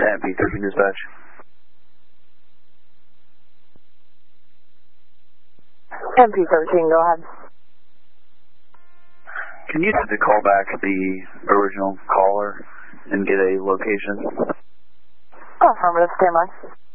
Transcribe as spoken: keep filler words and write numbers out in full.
M P thirteen dispatch. M P thirteen, go ahead. Can you have to call back the original caller and get a location? Oh, affirmative, stand by.